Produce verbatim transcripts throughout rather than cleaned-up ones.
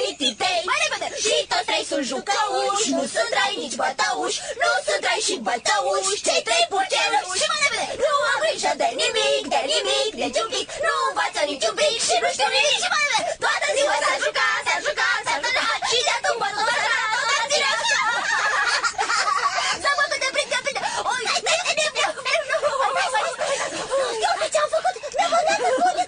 mititei. Mai repede! Și toți trei sunt jucăuși, nu sunt trai nici bătăuși, nu sunt trai și bătăuși, cei trei purceluși. Și mai repede! Nu am grijă de nimic, de nimic, nici un pic, nu învață nici un pic și nu știu nimic. Și mai repede! Toată ziua s-a jucat, s-a jucat, s-a jucat și de atunci bă, tot așa, tot zile așa. Să văd cât de prind, că prinde. Oi, uite ce-am făcut! Ne-am făcut,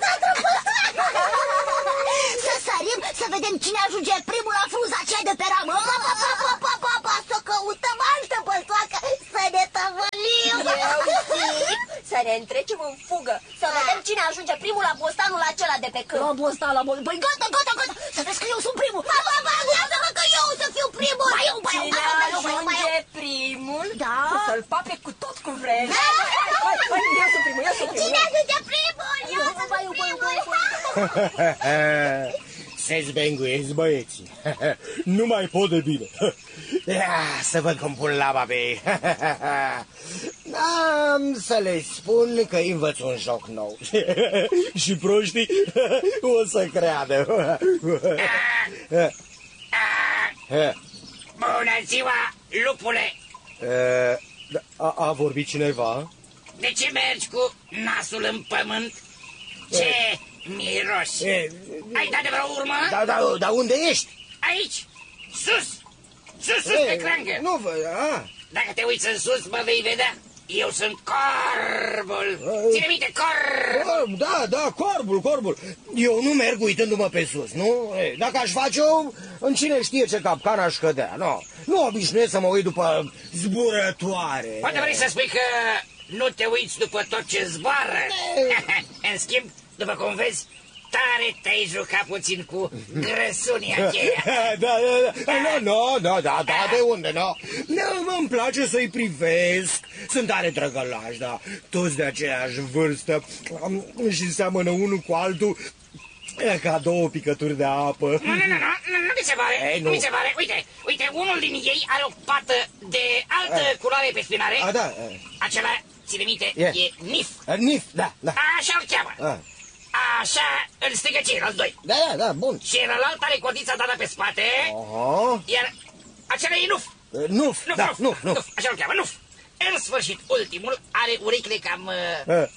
să sărim, să vedem cine ajunge primul la frunza aceea de pe ramă. Să căutăm altă băltoacă, să ne tăvălim. Eu zic să ne întrecem în fugă, să vedem cine ajunge primul la bostanul acela de pe câmp. La bostan, la bostan. Păi gata, gata, gata. Să vezi că eu sunt primul. Ba, ba, ba, lasă-mă că eu să fiu primul. Ba, eu, ba, eu, Cine ba, eu, ba, eu, ba, eu. ajunge primul, Da? să-l pape cu tot cu vreme. Hai, hai, eu sunt primul, eu sunt primul. Cine ajunge primul? Eu sunt primul. Se zbenguiesc băieții. Nu mai pot de bine. Ia, să văd cum pun laba pe ei. Am să le spun că îi învăț un joc nou. Și proștii o să creadă. Bună ziua, lupule! A, a vorbit cineva? De ce mergi cu nasul în pământ? Ce miros! E, Ai dat de vreo urmă? Da, da, dar unde ești? Aici, sus! Sus, sus, E, pe crangă! Nu vă... A. Dacă te uiți în sus, mă vei vedea. Eu sunt corbul. Ține minte, corb! Da, da, corbul, corbul. Eu nu merg uitându-mă pe sus, nu? E, dacă aș face-o, în cine știe ce capcan aș cădea, nu? Nu obișnuiesc să mă uit după zburătoare. Poate vrei să spui că nu te uiți după tot ce zboară? În schimb, după cum vezi, tare te-ai jucat puțin cu grăsunia aceea. Da, da, da, nu, nu, nu, da, da, de unde, nu? Îmi place să-i privesc, sunt tare drăgălași, da, toți de aceeași vârstă și seamănă unul cu altul ca două picături de apă. Nu, nu, nu, nu, nu mi se pare, Ei, nu nu mi se pare, uite, uite, unul din ei are o pată de altă culoare pe spinare. A, da. Acela, ține minte, E. e Nif. Nif, da, da. Așa-l cheamă. A. Așa îl strigă ceilalți doi. Da, da, da, bun. Și celălalt are codița dată pe spate, Aha. iar acela e Nuf. Nuf, Nuf, da, Nuf, Nuf, Nuf. Nuf, așa îl cheamă, Nuf. În sfârșit, ultimul are urechile cam... A.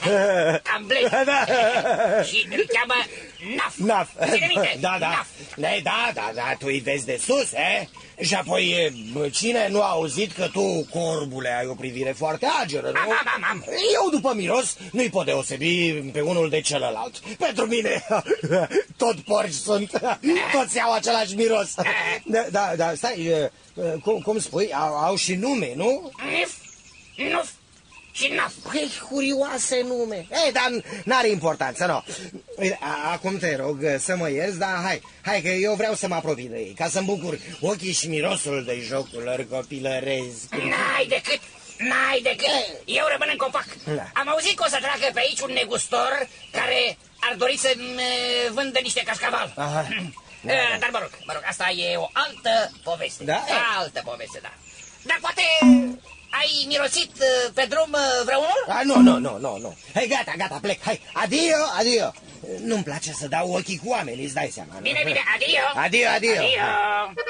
cam blegi. Da. Și îl cheamă Naf. Naf. Ține minte, Da, da. Naf. Da, da, da, da, tu îi vezi de sus, eh? Și apoi, cine nu a auzit că tu, corbule, ai o privire foarte ageră, nu? Am, am, am, am. Eu, după miros, nu-i pot deosebi pe unul de celălalt. Pentru mine, tot porci sunt, toți au același miros. Da, da, da, stai, cum, cum spui, au, au și nume, nu? Nif, Nuf și Naf. Păi, curioase nume. Ei, dar n-are importanță, nu. Uite, acum te rog să mă ierți, dar hai, hai că eu vreau să mă apropii de ei, ca să-mi bucur ochii și mirosul de jocul lor copilăresc. N-ai decât, n-ai decât. Eu rămân în copac. Da. Am auzit că o să treacă pe aici un negustor care ar dori să-mi vândă niște cașcaval. Aha. Da, da. Dar mă rog, mă rog, asta e o altă poveste. Da? Altă poveste, da. Dar poate ai mirosit pe drum vreunul? A, nu, nu, nu, nu, nu. Hai, gata, gata, plec, hai, adio, adio. Nu-mi place să dau ochii cu oamenii, îți dai seama, nu? Bine, bine, adio. Adio, adio. Adio.